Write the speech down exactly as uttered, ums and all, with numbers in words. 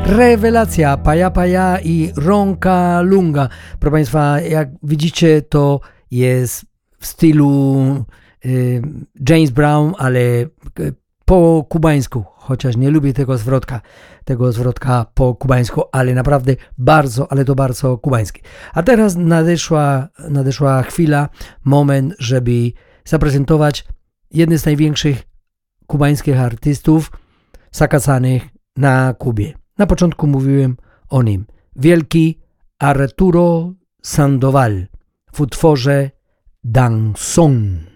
Rewelacja, Paja Paja i Ronca Lunga. Proszę Państwa, jak widzicie, to jest w stylu y, James Brown, ale y, po kubańsku, chociaż nie lubię tego zwrotka, tego zwrotka po kubańsku, ale naprawdę bardzo, ale to bardzo kubański. A teraz nadeszła, nadeszła chwila, moment, żeby zaprezentować jeden z największych kubańskich artystów zakazanych na Kubie. Na początku mówiłem o nim. Wielki Arturo Sandoval w utworze Danzón.